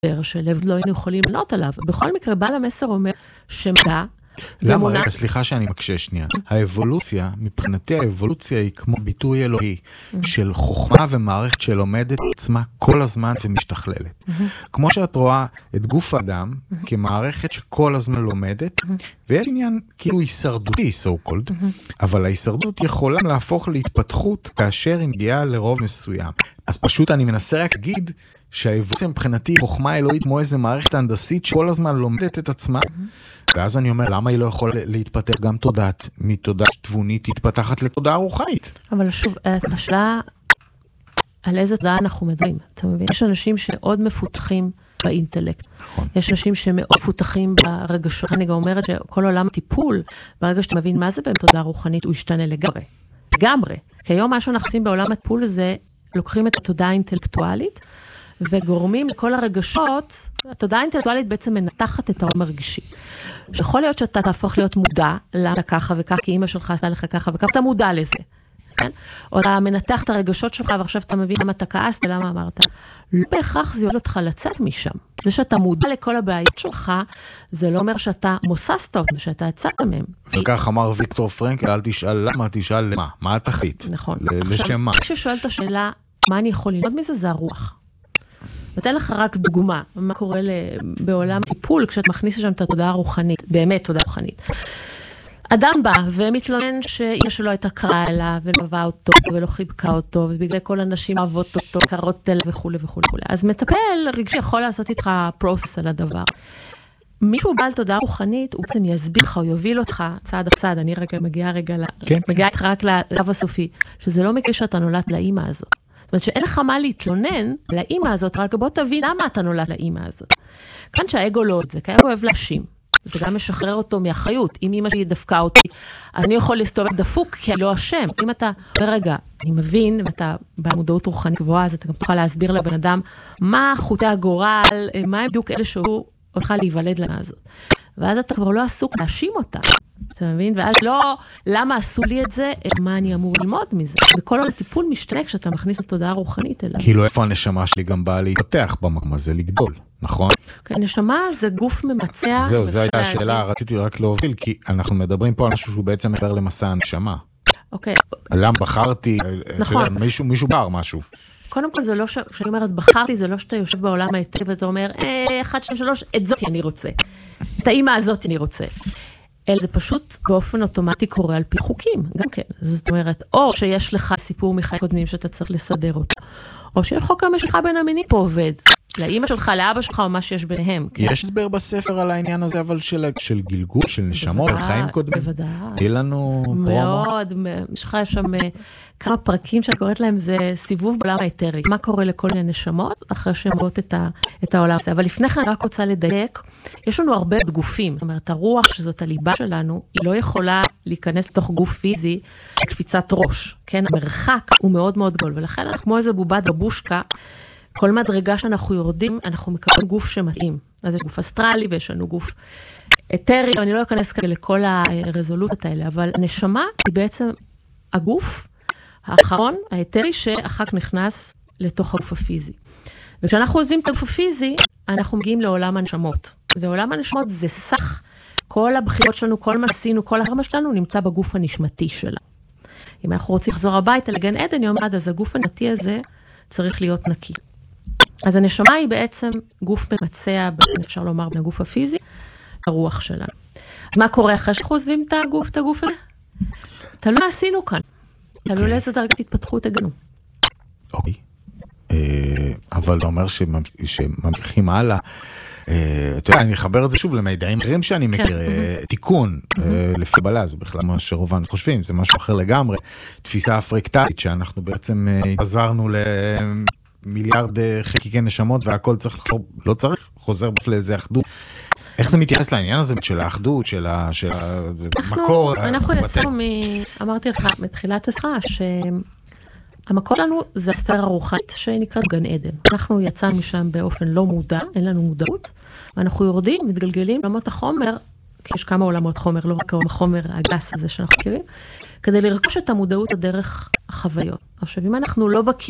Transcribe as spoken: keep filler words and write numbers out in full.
שלב לא היינו יכולים לענות עליו. בכל מקרה, בעל המסר אומר שמדע, למה? רגע, סליחה שאני מקשה שנייה. האבולוציה, מבחינתי האבולוציה היא כמו ביטוי אלוהי של חוכמה ומערכת שלומדת עצמה כל הזמן ומשתכללת. כמו שאת רואה את גוף האדם כמערכת שכל הזמן לומדת, ויש עניין כאילו הישרדותי, so called, אבל ההישרדות יכולה להפוך להתפתחות כאשר היא מגיעה לרוב מסוים. אז פשוט אני מנסה רק להגיד שהאבולוציה מבחינתי היא חוכמה אלוהית כמו איזה מערכת הנדסית שכל הזמן לומדת את עצמה, ואז אני אומר, למה היא לא יכולה להתפתח גם תודעת, מתודעה תבונית, להתפתחת לתודעה רוחנית? אבל שוב, השאלה, על איזה תודעה אנחנו מדברים, אתה מבין? יש אנשים שמאוד מפותחים באינטלקט. נכון. יש אנשים שמאוד מפותחים ברגשות. אני גם אומרת שכל עולם טיפול, ברגע שאתה מבין מה זה באמת תודעה רוחנית, הוא ישתנה לגמרי. לגמרי. כי היום מה שאנחנו עושים בעולם הטיפול זה, לוקחים את התודעה האינטלקטואלית, וגורמים לכל הרגשות, התודעה האינטלקטואלית בעצם מנתחת את העולם הרגשי. שיכול להיות שאתה תהפוך להיות מודע, למה ככה וכך, כי אמא שלך עשתה לך ככה וכך, אתה מודע לזה. כן? או אתה מנתח את הרגשות שלך, ועכשיו אתה מבין למה אתה כעסת, למה אמרת. לא בהכרח זה יורד אותך לצאת משם. זה שאתה מודע לכל הבעיות שלך, זה לא אומר שאתה מוססת אותם, שאתה יצאת מהם. וכך אמר ויקטור פרנקל, אל תשאל למה, תשאל למה. מה התכלית? נכון. לשם מה? כששואל את השאלה, מה אני יכול ללמוד מזה? זה הרוח. נותן לך רק דוגמה, מה קורה בעולם טיפול, כשאת מכניס שם את התודעה הרוחנית, באמת תודעה רוחנית. אדם בא ומתלונן שאמא שלו הייתה קרה אליו, ולבא אותו, ולא חיבקה אותו, ובגלל כל אנשים אוהבות אותו, קרות תל וכו' וכו'. אז מטפל רגשי יכול לעשות איתך פרוסס על הדבר. מישהו בעל תודעה רוחנית, הוא בעצם יסביר לך, הוא יוביל אותך צעד הצעד, אני רגע מגיעה רגע, מגיעה איתך רק ללב הסופי, שזה לא מקרה שאתה נולד לאמא הזאת. זאת אומרת שאין לך מה להתלונן לאמא הזאת, רק בוא תבין למה אתה נולד לאמא הזאת. כאן שהאגו לא את זה, כי האגו אוהב להאשים. זה גם משחרר אותו מאחריות. אם אמא שלי דפקה אותי, אני יכול להסתובב דפוק, כי אני לא אשם. אם אתה, ברגע, אני מבין, ואתה במודעות רוחנית גבוהה, אז אתה גם תוכל להסביר לבן אדם, מה חוטי הגורל, מה הם בדיוק אלה שהוא הולכה להיוולד למה הזאת. ואז אתה כבר לא עסוק להאשים אותה. אתה מבין? ואז לא, למה עשו לי את זה, מה אני אמור ללמוד מזה? וכל הטיפול משתנה כשאתה מכניס את התודעה הרוחנית אליו. כאילו איפה הנשמה שלי גם באה להתפתח במקום הזה, לגדול, נכון? הנשמה זה גוף ממצע. זהו, זו הייתה השאלה, רציתי רק להוביל, כי אנחנו מדברים פה על משהו שהוא בעצם מדבר למסע הנשמה. אוקיי. למה בחרתי, נכון. מישהו, מישהו בר משהו. קודם כל זה לא, כשאני אומרת בחרתי, זה לא שאתה יושב בעולם היטב, ואתה אומר, אה, אחד, שתיים, שלוש, את זאת אני רוצה. את האמא הזאת אני רוצה. אלא זה פשוט באופן אוטומטי קורה על פי חוקים, גם כן. זאת אומרת, או שיש לך סיפור מחיים קודמים שאתה צריך לסדר אותו, או שיש חוק המשפחה בין המינים פה עובד, לאמא שלך, לאבא שלך, או מה שיש ביניהם. יש הסבר בספר על העניין הזה, אבל של, של גלגול, של נשמות, על חיים קודמים. בוודאי. תהיה לנו פרומו. מאוד, יש לך שם כמה פרקים שאני קוראת להם, זה סיבוב בעולם האתרי. מה קורה לכל מיני נשמות, אחרי שהן רואות את, ה, את העולם הזה. אבל לפני כן אני רק רוצה לדייק, יש לנו הרבה גופים. זאת אומרת, הרוח שזאת הליבה שלנו, היא לא יכולה להיכנס לתוך גוף פיזי, לקפיצת ראש. כן, המרחק הוא מאוד מאוד גדול, ולכן אנחנו כמו איזה בובת בבושקה, כל מדרגה שאנחנו יורדים, אנחנו מקבלים גוף שמתאים. אז יש גוף אסטרלי, ויש לנו גוף אתרי, אני לא אכנס כאלה לכל הרזולוציות האלה, אבל הנשמה היא בעצם הגוף האחרון, האתרי, שאחר כך נכנס לתוך הגוף הפיזי. וכשאנחנו עוזבים את הגוף הפיזי, אנחנו מגיעים לעולם הנשמות. ועולם הנשמות זה סך, כל הבחירות שלנו, כל מה עשינו, כל הרמה שלנו, נמצא בגוף הנשמתי שלה. אם אנחנו רוצים לחזור הביתה לגן עדן, יום עד, אז הגוף הנשמתי הזה צריך להיות נקי. אז הנשמה היא בעצם גוף ממצע, אפשר לומר, בין הגוף הפיזי, הרוח שלנו. מה קורה אחרי שאנחנו עוזבים את הגוף, את הגוף הזה? תלוי מה עשינו כאן. תלוי לאיזה דרגת התפתחות הגענו. אוקיי. אבל אתה אומר שממשיכים הלאה. אתה יודע, אני אחבר את זה שוב למידעים אחרים שאני מכיר. תיקון, לפי בלה, זה בכלל מה שרובן חושבים, זה משהו אחר לגמרי. תפיסה אפריקטלית, שאנחנו בעצם עזרנו למיליארד חלקיקי נשמות, והכל צריך, לא צריך, חוזר לאיזה אחדות. איך זה מתייחס לעניין הזה של האחדות, של המקור? אנחנו יצאנו, אמרתי לך, מתחילת השיחה, שהמקור שלנו זה הספירה הרוחנית שנקראת גן עדן. אנחנו יצאנו משם באופן לא מודע, אין לנו מודעות, ואנחנו יורדים, מתגלגלים לעולמות החומר, כי יש כמה עולמות חומר, לא רק החומר הגס הזה שאנחנו מכירים, כדי לרכוש את המודעות הדרך החוויות. עכשיו, אם אנחנו לא בקיא